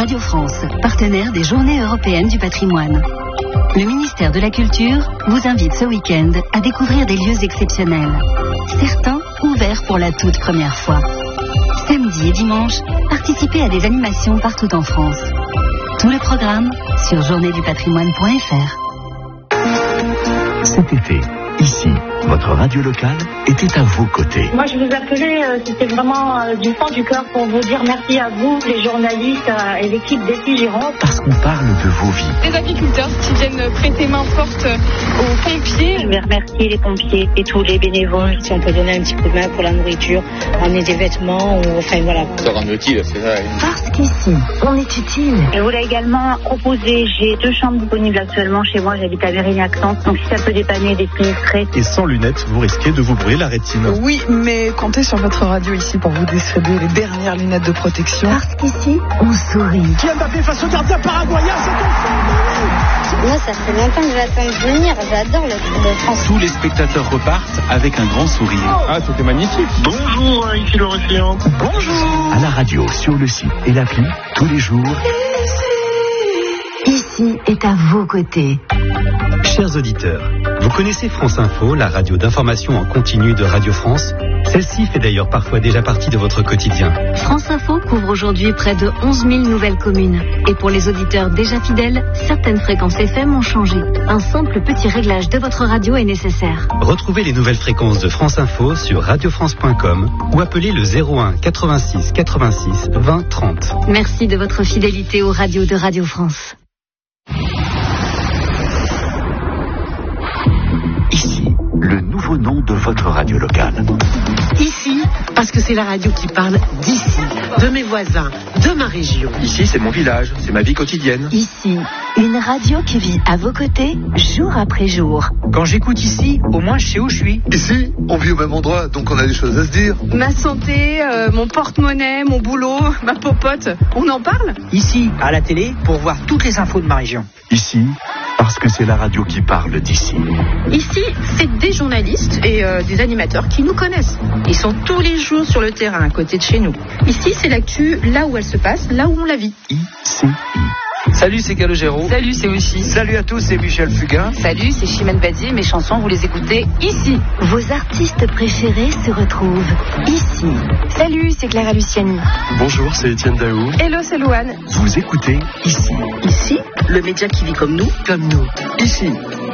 Radio France, partenaire des Journées européennes du patrimoine. Le ministère de la Culture vous invite ce week-end à découvrir des lieux exceptionnels. Certains ouverts pour la toute première fois. Samedi et dimanche, participez à des animations partout en France. Tous les programmes sur journéedupatrimoine.fr. Cet été, ici, votre radio locale était à vos côtés. Moi, je vous appelais, c'était vraiment du fond du cœur pour vous dire merci à vous, les journalistes et l'équipe d'Ici Gironde. Parce qu'on parle de vos vies. Les agriculteurs qui viennent prêter main forte aux pompiers. Je vais remercier les pompiers et tous les bénévoles. Si on peut donner un petit coup de main pour la nourriture, emmener des vêtements, ou enfin voilà. Ça rend utile, c'est vrai. Parce qu'ici, on est utile. Je voulais également proposer, j'ai 2 chambres disponibles actuellement chez moi, j'habite à Mérignac-Centre, donc si ça peut dépanner des sinistrés. Et sans lunettes, vous risquez de vous brûler la rétine. Oui, mais comptez sur votre radio ici pour vous distribuer les dernières lunettes de protection. Parce qu'ici, on sourit. Kylian Mbappé face au gardien paraguayen, c'est Moi, ça fait longtemps que j'attends de venir. J'adore le Tour de France. Tous les spectateurs repartent avec un grand sourire. Ah, c'était magnifique. Bonjour, ici l'Orifléant. Bonjour. À la radio, sur le site et l'appli, tous les jours. Ici est à vos côtés. Chers auditeurs, vous connaissez France Info, la radio d'information en continu de Radio France? Celle-ci fait d'ailleurs parfois déjà partie de votre quotidien. France Info couvre aujourd'hui près de 11 000 nouvelles communes. Et pour les auditeurs déjà fidèles, certaines fréquences FM ont changé. Un simple petit réglage de votre radio est nécessaire. Retrouvez les nouvelles fréquences de France Info sur radiofrance.com ou appelez le 01 86 86 20 30. Merci de votre fidélité aux radios de Radio France. Ici, le nouveau nom de votre radio locale. Ici, parce que c'est la radio qui parle d'ici, de mes voisins, de ma région. Ici, c'est mon village, c'est ma vie quotidienne. Ici, une radio qui vit à vos côtés, jour après jour. Quand j'écoute ici, au moins je sais où je suis. Ici, on vit au même endroit, donc on a des choses à se dire. Ma santé, mon porte-monnaie, mon boulot, ma popote, on en parle? Ici, à la télé, pour voir toutes les infos de ma région. Ici, parce que c'est la radio qui parle d'ici. Ici, c'est des journalistes et des animateurs qui nous connaissent. Ils sont tous les jours sur le terrain à côté de chez nous. Ici, c'est l'actu là où elle se passe, là où on la vit. ICI. Salut, c'est Calogero. Salut, c'est Aussi. Salut à tous, c'est Michel Fugain. Salut, c'est Chimène Badi. Mes chansons, vous les écoutez ici. Vos artistes préférés se retrouvent ici. Salut, c'est Clara Luciani. Bonjour, c'est Étienne Daou. Hello, c'est Louane. Vous écoutez ici. Ici, le média qui vit comme nous. Ici.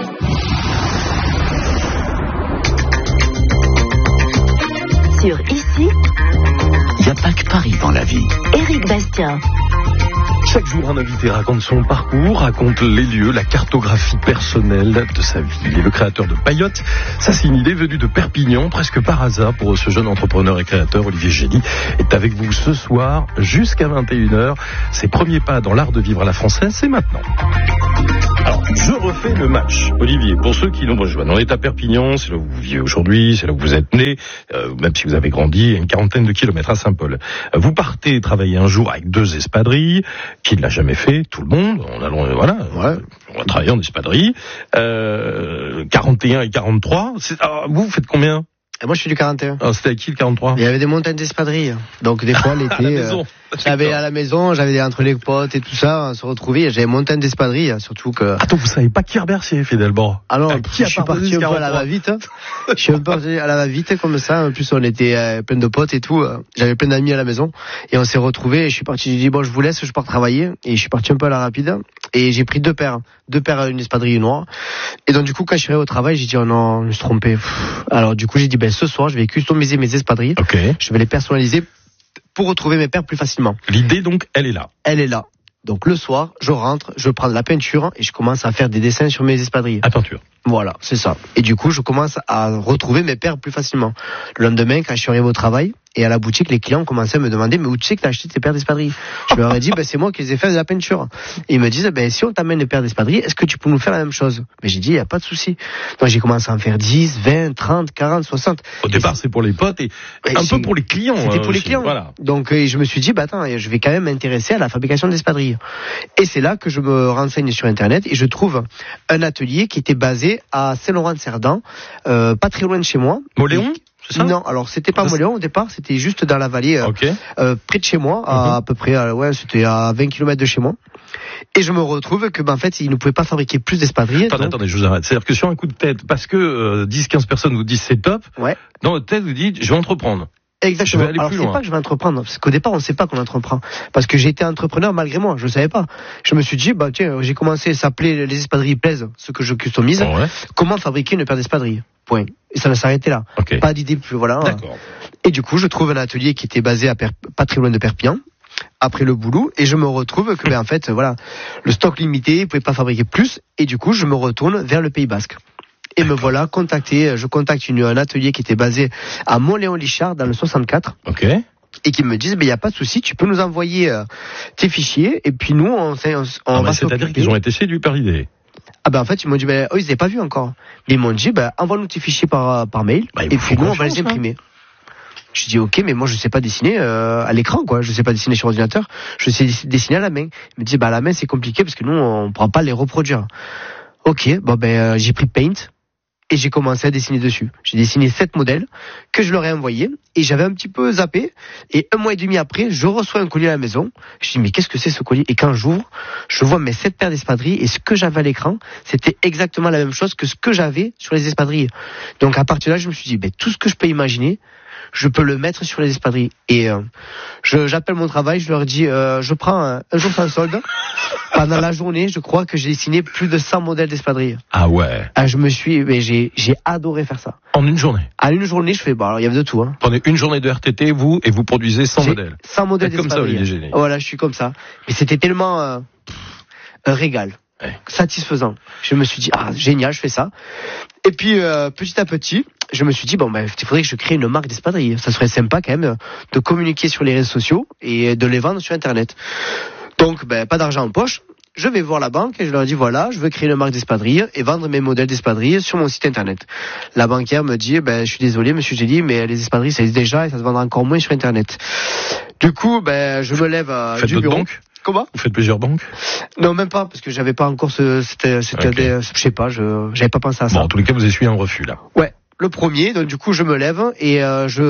Sur Ici, Il n'y a pas que Paris dans la vie. Éric Bastien. Chaque jour, un invité raconte son parcours, raconte les lieux, la cartographie personnelle de sa vie. Il est le créateur de Payotte. Ça, c'est une idée venue de Perpignan, presque par hasard pour ce jeune entrepreneur et créateur. Olivier Gély est avec vous ce soir jusqu'à 21h. Ses premiers pas dans l'art de vivre à la française, c'est maintenant. Alors, je refais le match. Olivier, pour ceux qui nous rejoignent, on est à Perpignan, c'est là où vous vivez aujourd'hui, c'est là où vous êtes né, même si vous avez grandi à une quarantaine de kilomètres à Saint-Paul. Vous partez travailler un jour avec 2 espadrilles. Qui ne l'a jamais fait? Tout le monde. On va travailler en espadrille. 41 et 43. Vous faites combien? Moi, je suis du 41. Ah, c'était avec qui le 43? Il y avait des montagnes d'espadrilles. Donc, des fois, l'été, j'avais à la maison, j'avais entre les potes et tout ça, on se retrouvait, j'avais montagne d'espadrilles, surtout que... Attends, vous savez pas qui Bercier, Fidelbord? Alors, je suis parti un peu à la va-vite. Je suis un peu à la va-vite, comme ça. En plus, on était plein de potes et tout. J'avais plein d'amis à la maison. Et on s'est retrouvés, et je suis parti, j'ai dit, bon, je vous laisse, je pars travailler. Et je suis parti un peu à la rapide. Et j'ai pris 2 paires. 2 paires, une espadrille noire. Et donc, du coup, quand je suis arrivé au travail, j'ai dit, oh non, je me suis trompé. Alors, du coup, j'ai dit, ce soir, je vais customiser mes espadrilles. Okay. Je vais les personnaliser pour retrouver mes paires plus facilement. L'idée, donc, elle est là. Elle est là. Donc, le soir, je rentre, je prends de la peinture et je commence à faire des dessins sur mes espadrilles. À peinture. Voilà, c'est ça. Et du coup, je commence à retrouver mes paires plus facilement. Le lendemain, quand je suis arrivé au travail et à la boutique, les clients commençaient à me demander, mais où tu sais que t'as acheté tes paires d'espadrilles? Je leur ai dit, c'est moi qui les ai fait de la peinture. Et ils me disent, si on t'amène les paires d'espadrilles, est-ce que tu peux nous faire la même chose? Mais j'ai dit, il n'y a pas de souci. Donc j'ai commencé à en faire 10, 20, 30, 40, 60. Au départ, c'est pour les potes et un peu pour les clients. C'était pour les clients. Voilà. Donc je me suis dit, attends, je vais quand même m'intéresser à la fabrication d'espadrilles. Et c'est là que je me renseigne sur Internet et je trouve un atelier qui était basé à Saint-Laurent-de-Cerdan, pas très loin de chez moi. Moléon? c'est ça? Non, alors c'était pas Moléon au départ, c'était juste dans la vallée, près de chez moi, à peu près, c'était à 20 km de chez moi. Et je me retrouve que, en fait, ils ne pouvaient pas fabriquer plus d'espadrilles. Attendez, je vous arrête. C'est-à-dire que sur un coup de tête, parce que 10-15 personnes vous disent c'est top, dans votre tête vous dites je vais entreprendre. Exactement. Je vais aller alors plus c'est loin. pas que je vais entreprendre, parce qu'au départ on ne sait pas qu'on entreprend. Parce que j'ai été entrepreneur malgré moi, je ne savais pas. Je me suis dit, tiens, j'ai commencé à s'appeler les espadrilles plaisent, ce que je customise. Comment fabriquer une paire d'espadrilles. Point. Et ça va s'arrêter là. Pas d'idée plus, voilà. D'accord. Et du coup, je trouve un atelier qui était basé pas très loin de Perpignan. Après le boulot, et je me retrouve que, en fait, voilà, le stock limité, ils pouvaient pas fabriquer plus, et du coup, je me retourne vers le Pays Basque. Et me voilà je contacte un atelier qui était basé à Montléon-Lichard dans le 64. Et qui me disent, il n'y a pas de souci, tu peux nous envoyer tes fichiers, et puis nous, on va c'est-à-dire qu'ils ont été séduits par l'idée. En fait, ils m'ont dit, eux, ils n'avaient pas vu encore. Mais ils m'ont dit, envoie-nous tes fichiers par mail, et puis nous, on va les imprimer. Je dis ok, mais moi je sais pas dessiner à l'écran, quoi. Je sais pas dessiner sur ordinateur. Je sais dessiner à la main. Il me dit à la main c'est compliqué parce que nous on pourra pas les reproduire. Ok, j'ai pris Paint et j'ai commencé à dessiner dessus. J'ai dessiné 7 modèles que je leur ai envoyés et j'avais un petit peu zappé. Et 1 mois et demi après, je reçois un colis à la maison. Je dis mais qu'est-ce que c'est ce colis? Et quand j'ouvre, je vois mes 7 paires d'espadrilles et ce que j'avais à l'écran, c'était exactement la même chose que ce que j'avais sur les espadrilles. Donc à partir de là, je me suis dit tout ce que je peux imaginer, je peux le mettre sur les espadrilles. Et j'appelle mon travail, je leur dis je prends un jour sans solde. Pendant la journée, je crois que j'ai dessiné plus de 100 modèles d'espadrilles. Ah ouais. J'ai adoré faire ça. En une journée. En une journée, je fais alors il y avait de tout. Prenez une journée de RTT et vous produisez 100 modèles. 100 modèles d'espadrilles. Comme ça, Olivier Génie. Voilà, je suis comme ça. Mais c'était tellement un régal. Satisfaisant. Je me suis dit génial, je fais ça. Et puis petit à petit, je me suis dit il faudrait que je crée une marque d'espadrilles. Ça serait sympa quand même de communiquer sur les réseaux sociaux et de les vendre sur internet. Donc pas d'argent en poche, je vais voir la banque et je leur dis voilà, je veux créer une marque d'espadrilles et vendre mes modèles d'espadrilles sur mon site internet. La banquière me dit je suis désolé monsieur Gély, mais les espadrilles ça existe déjà et ça se vendra encore moins sur internet. Du coup je me lève du bureau. Banque. Comment? Vous faites plusieurs banques? Non, même pas, parce que j'avais pas encore je sais pas, j'avais pas pensé à ça. En tous les cas, vous essuyez un refus, là. Ouais. Le premier, donc du coup, je me lève et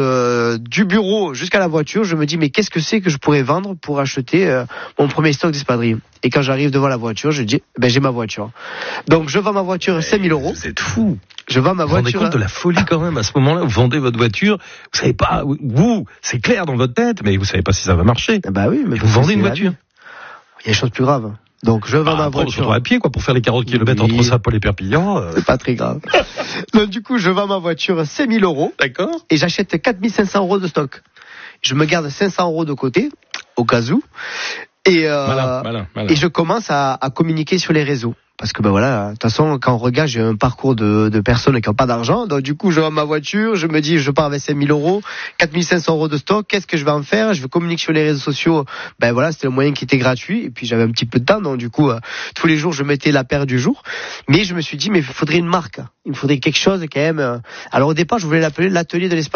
du bureau jusqu'à la voiture, je me dis mais qu'est-ce que c'est que je pourrais vendre pour acheter mon premier stock d'espadrilles. Et quand j'arrive devant la voiture, je dis j'ai ma voiture. Donc je vends ma voiture 5 000 €. Vous êtes fou. Je vends ma voiture. Vous vous rendez compte de la folie quand même à ce moment-là? Vous vendez votre voiture, vous savez pas, c'est clair dans votre tête, mais vous savez pas si ça va marcher. Oui, mais vous vendez une voiture. Il y a des choses plus graves. Donc je vends ma voiture à pied pour faire les 40 km entre Saint-Paul et Perpignan. C'est pas très grave. Donc du coup je vends ma voiture 5 000 €. D'accord. Et j'achète 4 500 € de stock. Je me garde 500 € de côté au cas où. Et et je commence à communiquer sur les réseaux. Parce que de toute façon, quand on regarde, j'ai un parcours de personnes qui n'ont pas d'argent. Donc du coup, je vends ma voiture, je me dis, je pars avec 5 000 €, 4 500 € de stock. Qu'est-ce que je vais en faire? Je vais communiquer sur les réseaux sociaux. C'était le moyen qui était gratuit. Et puis j'avais un petit peu de temps, donc du coup, tous les jours, je mettais la paire du jour. Mais je me suis dit, mais il faudrait une marque. Il me faudrait quelque chose quand même. Alors au départ, je voulais l'appeler l'atelier de l'espace.